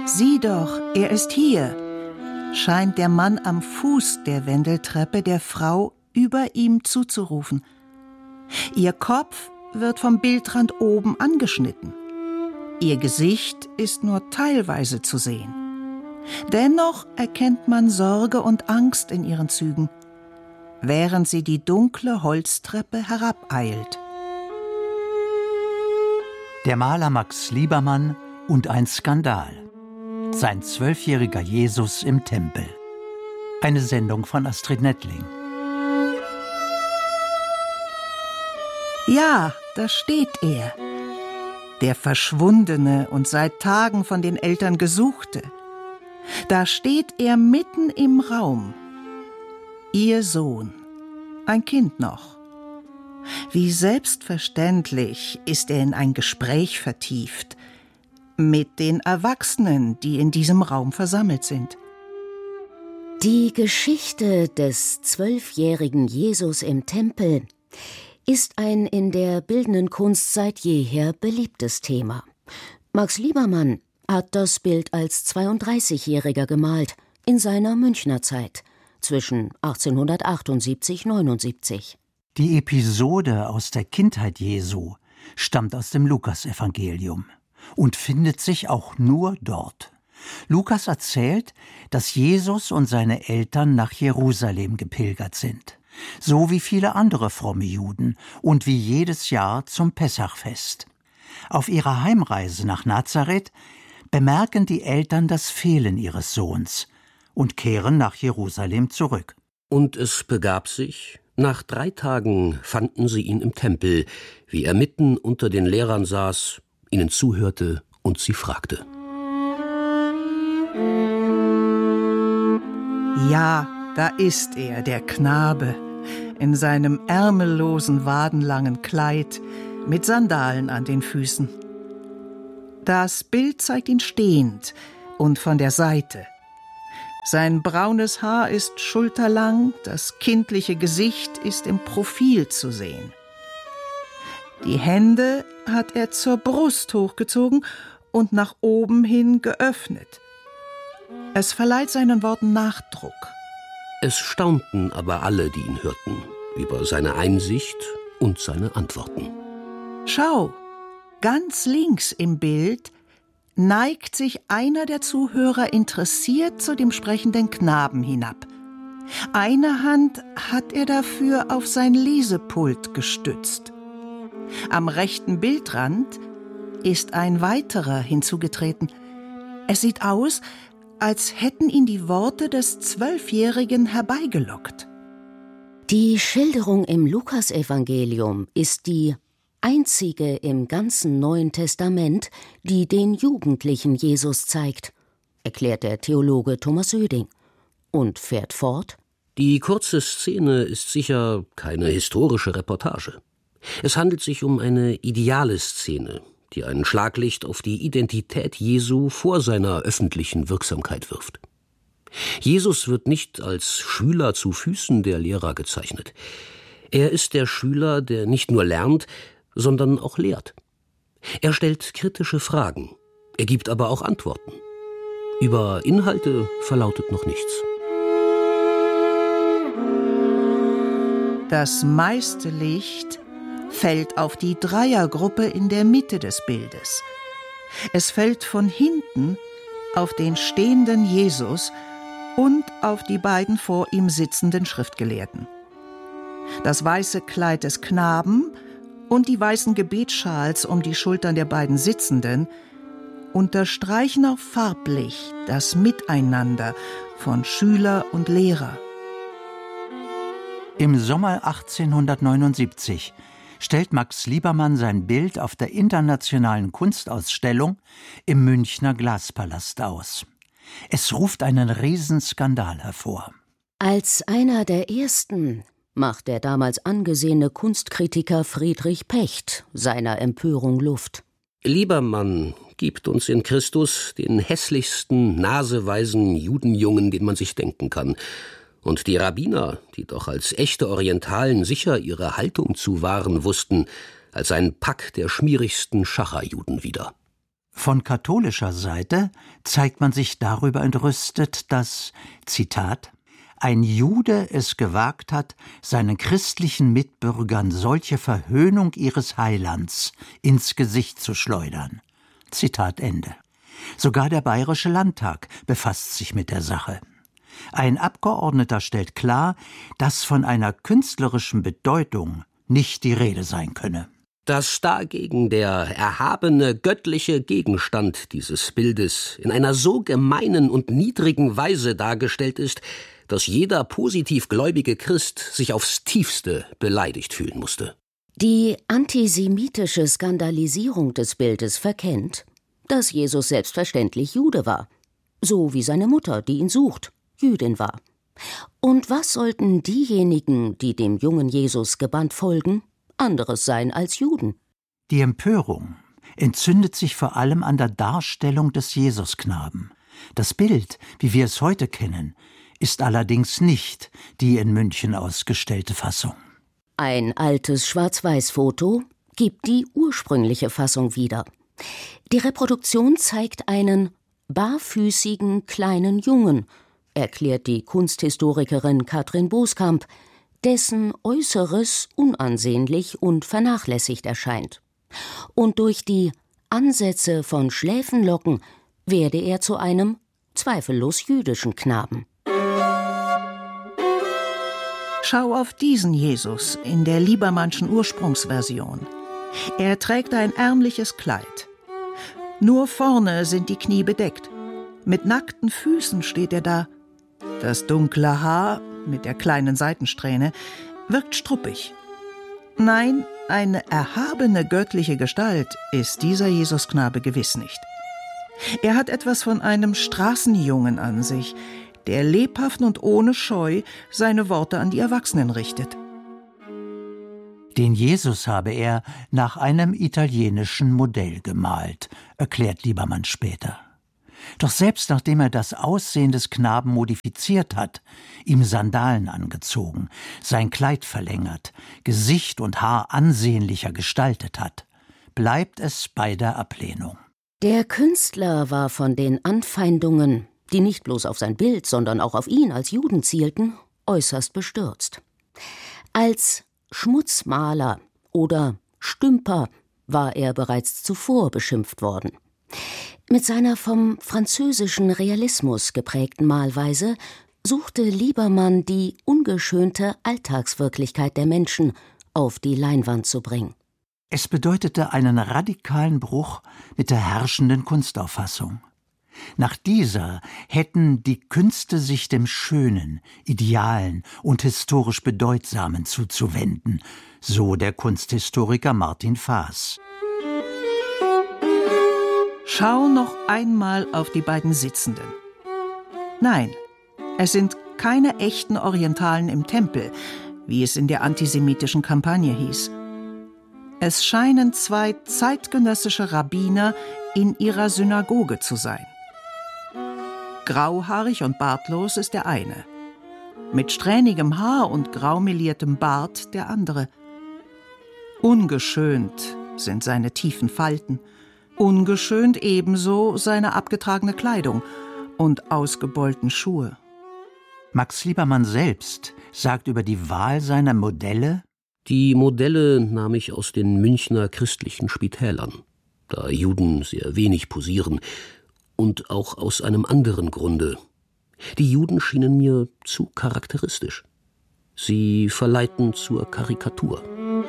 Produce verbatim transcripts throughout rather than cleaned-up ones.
Sieh doch, er ist hier, scheint der Mann am Fuß der Wendeltreppe der Frau über ihm zuzurufen. Ihr Kopf wird vom Bildrand oben angeschnitten. Ihr Gesicht ist nur teilweise zu sehen. Dennoch erkennt man Sorge und Angst in ihren Zügen, während sie die dunkle Holztreppe herabeilt. Der Maler Max Liebermann und ein Skandal. Sein zwölfjähriger Jesus im Tempel. Eine Sendung von Astrid Nettling. Ja, da steht er. Der Verschwundene und seit Tagen von den Eltern Gesuchte. Da steht er mitten im Raum. Ihr Sohn, ein Kind noch. Wie selbstverständlich ist er in ein Gespräch vertieft mit den Erwachsenen, die in diesem Raum versammelt sind. Die Geschichte des zwölfjährigen Jesus im Tempel ist ein in der bildenden Kunst seit jeher beliebtes Thema. Max Liebermann hat das Bild als zweiunddreißigjähriger gemalt, in seiner Münchner Zeit, zwischen achtzehnhundertachtundsiebzig neunundsiebzig. Die Episode aus der Kindheit Jesu stammt aus dem Lukasevangelium und findet sich auch nur dort. Lukas erzählt, dass Jesus und seine Eltern nach Jerusalem gepilgert sind, so wie viele andere fromme Juden und wie jedes Jahr zum Pessachfest. Auf ihrer Heimreise nach Nazareth bemerken die Eltern das Fehlen ihres Sohns und kehren nach Jerusalem zurück. Und es begab sich, nach drei Tagen fanden sie ihn im Tempel, wie er mitten unter den Lehrern saß, ihnen zuhörte und sie fragte. Ja, da ist er, der Knabe, in seinem ärmellosen, wadenlangen Kleid, mit Sandalen an den Füßen. Das Bild zeigt ihn stehend und von der Seite. Sein braunes Haar ist schulterlang, das kindliche Gesicht ist im Profil zu sehen. Die Hände hat er zur Brust hochgezogen und nach oben hin geöffnet. Es verleiht seinen Worten Nachdruck. Es staunten aber alle, die ihn hörten, über seine Einsicht und seine Antworten. Schau, ganz links im Bild neigt sich einer der Zuhörer interessiert zu dem sprechenden Knaben hinab. Eine Hand hat er dafür auf sein Lesepult gestützt. Am rechten Bildrand ist ein weiterer hinzugetreten. Es sieht aus, als hätten ihn die Worte des Zwölfjährigen herbeigelockt. Die Schilderung im Lukasevangelium ist die einzige im ganzen Neuen Testament, die den jugendlichen Jesus zeigt, erklärt der Theologe Thomas Oeding und fährt fort. Die kurze Szene ist sicher keine historische Reportage. Es handelt sich um eine ideale Szene, die ein Schlaglicht auf die Identität Jesu vor seiner öffentlichen Wirksamkeit wirft. Jesus wird nicht als Schüler zu Füßen der Lehrer gezeichnet. Er ist der Schüler, der nicht nur lernt, sondern auch lehrt. Er stellt kritische Fragen, er gibt aber auch Antworten. Über Inhalte verlautet noch nichts. Das meiste Licht fällt auf die Dreiergruppe in der Mitte des Bildes. Es fällt von hinten auf den stehenden Jesus und auf die beiden vor ihm sitzenden Schriftgelehrten. Das weiße Kleid des Knaben und die weißen Gebetsschals um die Schultern der beiden Sitzenden unterstreichen auch farblich das Miteinander von Schüler und Lehrer. Im Sommer achtzehnhundertneunundsiebzig stellt Max Liebermann sein Bild auf der internationalen Kunstausstellung im Münchner Glaspalast aus. Es ruft einen Riesenskandal hervor. Als einer der ersten macht der damals angesehene Kunstkritiker Friedrich Pecht seiner Empörung Luft. Liebermann gibt uns in Christus den hässlichsten, naseweisen Judenjungen, den man sich denken kann. Und die Rabbiner, die doch als echte Orientalen sicher ihre Haltung zu wahren wussten, als ein Pack der schmierigsten Schacherjuden wieder. Von katholischer Seite zeigt man sich darüber entrüstet, dass, Zitat, ein Jude es gewagt hat, seinen christlichen Mitbürgern solche Verhöhnung ihres Heilands ins Gesicht zu schleudern. Zitat Ende. Sogar der Bayerische Landtag befasst sich mit der Sache. Ein Abgeordneter stellt klar, dass von einer künstlerischen Bedeutung nicht die Rede sein könne. Dass dagegen der erhabene göttliche Gegenstand dieses Bildes in einer so gemeinen und niedrigen Weise dargestellt ist, dass jeder positiv gläubige Christ sich aufs Tiefste beleidigt fühlen musste. Die antisemitische Skandalisierung des Bildes verkennt, dass Jesus selbstverständlich Jude war, so wie seine Mutter, die ihn sucht, Jüdin war. Und was sollten diejenigen, die dem jungen Jesus gebannt folgen, anderes sein als Juden? Die Empörung entzündet sich vor allem an der Darstellung des Jesusknaben. Das Bild, wie wir es heute kennen, ist allerdings nicht die in München ausgestellte Fassung. Ein altes Schwarz-Weiß-Foto gibt die ursprüngliche Fassung wieder. Die Reproduktion zeigt einen barfüßigen kleinen Jungen, erklärt die Kunsthistorikerin Katrin Boskamp, dessen Äußeres unansehnlich und vernachlässigt erscheint. Und durch die Ansätze von Schläfenlocken werde er zu einem zweifellos jüdischen Knaben. Schau auf diesen Jesus in der Liebermannschen Ursprungsversion. Er trägt ein ärmliches Kleid. Nur vorne sind die Knie bedeckt. Mit nackten Füßen steht er da. Das dunkle Haar mit der kleinen Seitensträhne wirkt struppig. Nein, eine erhabene göttliche Gestalt ist dieser Jesusknabe gewiss nicht. Er hat etwas von einem Straßenjungen an sich, der lebhaft und ohne Scheu seine Worte an die Erwachsenen richtet. Den Jesus habe er nach einem italienischen Modell gemalt, erklärt Liebermann später. Doch selbst nachdem er das Aussehen des Knaben modifiziert hat, ihm Sandalen angezogen, sein Kleid verlängert, Gesicht und Haar ansehnlicher gestaltet hat, bleibt es bei der Ablehnung. Der Künstler war von den Anfeindungen, die nicht bloß auf sein Bild, sondern auch auf ihn als Juden zielten, äußerst bestürzt. Als Schmutzmaler oder Stümper war er bereits zuvor beschimpft worden. Mit seiner vom französischen Realismus geprägten Malweise suchte Liebermann die ungeschönte Alltagswirklichkeit der Menschen auf die Leinwand zu bringen. Es bedeutete einen radikalen Bruch mit der herrschenden Kunstauffassung. Nach dieser hätten die Künste sich dem Schönen, Idealen und historisch Bedeutsamen zuzuwenden, so der Kunsthistoriker Martin Faas. Schau noch einmal auf die beiden Sitzenden. Nein, es sind keine echten Orientalen im Tempel, wie es in der antisemitischen Kampagne hieß. Es scheinen zwei zeitgenössische Rabbiner in ihrer Synagoge zu sein. Grauhaarig und bartlos ist der eine, mit strähnigem Haar und graumeliertem Bart der andere. Ungeschönt sind seine tiefen Falten, ungeschönt ebenso seine abgetragene Kleidung und ausgebeulten Schuhe. Max Liebermann selbst sagt über die Wahl seiner Modelle: Die Modelle nahm ich aus den Münchner christlichen Spitälern, da Juden sehr wenig posieren, und auch aus einem anderen Grunde. Die Juden schienen mir zu charakteristisch. Sie verleiten zur Karikatur.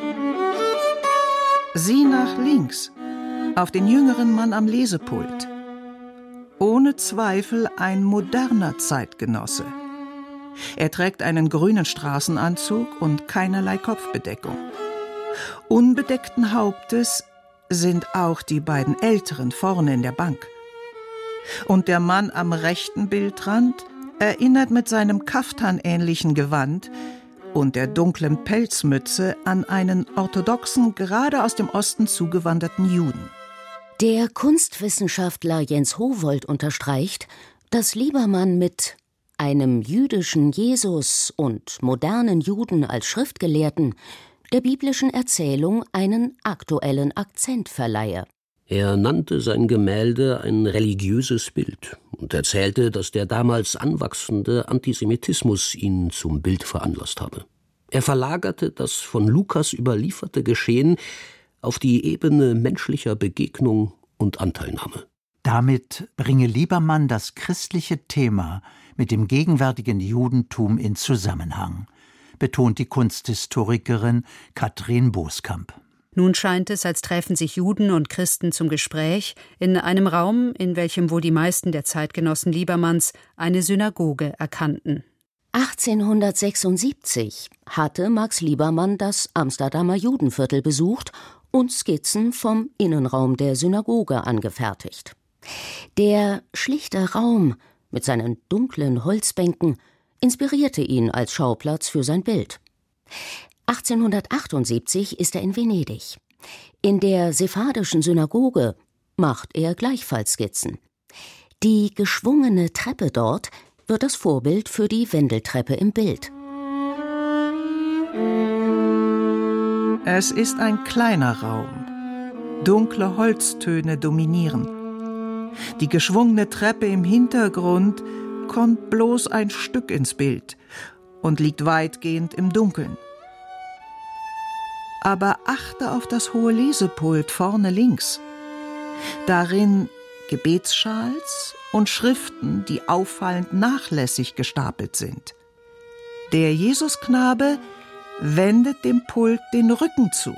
Sieh nach links, auf den jüngeren Mann am Lesepult. Ohne Zweifel ein moderner Zeitgenosse. Er trägt einen grünen Straßenanzug und keinerlei Kopfbedeckung. Unbedeckten Hauptes sind auch die beiden Älteren vorne in der Bank. Und der Mann am rechten Bildrand erinnert mit seinem kaftanähnlichen Gewand und der dunklen Pelzmütze an einen orthodoxen, gerade aus dem Osten zugewanderten Juden. Der Kunstwissenschaftler Jens Howold unterstreicht, dass Liebermann mit einem jüdischen Jesus und modernen Juden als Schriftgelehrten der biblischen Erzählung einen aktuellen Akzent verleihe. Er nannte sein Gemälde ein religiöses Bild und erzählte, dass der damals anwachsende Antisemitismus ihn zum Bild veranlasst habe. Er verlagerte das von Lukas überlieferte Geschehen auf die Ebene menschlicher Begegnung und Anteilnahme. Damit bringe Liebermann das christliche Thema mit dem gegenwärtigen Judentum in Zusammenhang, betont die Kunsthistorikerin Katrin Boskamp. Nun scheint es, als träfen sich Juden und Christen zum Gespräch in einem Raum, in welchem wohl die meisten der Zeitgenossen Liebermanns eine Synagoge erkannten. achtzehnhundertsechsundsiebzig hatte Max Liebermann das Amsterdamer Judenviertel besucht und Skizzen vom Innenraum der Synagoge angefertigt. Der schlichte Raum mit seinen dunklen Holzbänken inspirierte ihn als Schauplatz für sein Bild. achtzehnhundertachtundsiebzig ist er in Venedig. In der sephardischen Synagoge macht er gleichfalls Skizzen. Die geschwungene Treppe dort wird das Vorbild für die Wendeltreppe im Bild. Es ist ein kleiner Raum. Dunkle Holztöne dominieren. Die geschwungene Treppe im Hintergrund kommt bloß ein Stück ins Bild und liegt weitgehend im Dunkeln. Aber achte auf das hohe Lesepult vorne links. Darin Gebetsschals und Schriften, die auffallend nachlässig gestapelt sind. Der Jesusknabe wendet dem Pult den Rücken zu.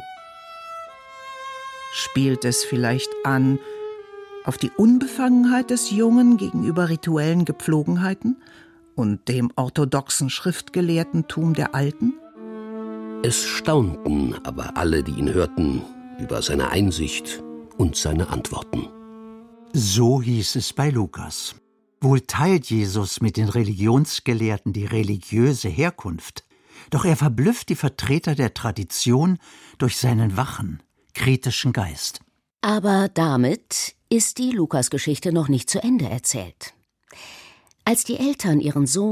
Spielt es vielleicht an auf die Unbefangenheit des Jungen gegenüber rituellen Gepflogenheiten und dem orthodoxen Schriftgelehrtentum der Alten? Es staunten aber alle, die ihn hörten, über seine Einsicht und seine Antworten. So hieß es bei Lukas. Wohl teilt Jesus mit den Religionsgelehrten die religiöse Herkunft, doch er verblüfft die Vertreter der Tradition durch seinen wachen, kritischen Geist. Aber damit ist die Lukasgeschichte noch nicht zu Ende erzählt. Als die Eltern ihren Sohn